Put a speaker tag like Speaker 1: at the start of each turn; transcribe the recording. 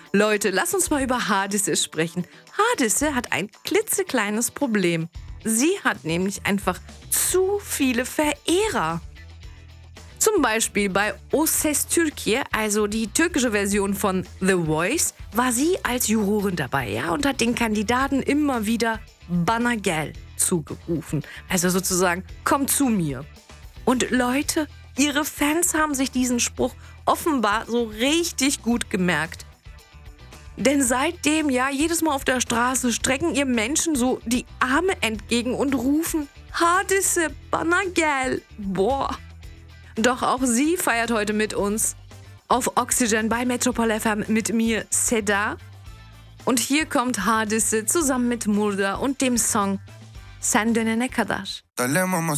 Speaker 1: Leute, lass uns mal über Hadise sprechen. Hadise hat ein klitzekleines Problem. Sie hat nämlich einfach zu viele Verehrer. Zum Beispiel bei O Ses Türkiye, also die türkische Version von The Voice, war sie als Jurorin dabei, ja, und hat den Kandidaten immer wieder Bana gel zugerufen. Also sozusagen, komm zu mir. Und Leute, ihre Fans haben sich diesen Spruch offenbar so richtig gut gemerkt. Denn seitdem, ja, jedes Mal auf der Straße strecken ihr Menschen so die Arme entgegen und rufen Hadise Bana gel. Boah. Doch auch sie feiert heute mit uns auf Oxygen bei Metropol FM mit mir, Seda. Und hier kommt Hadise zusammen mit Murda und dem Song Sen Dönene Kadar.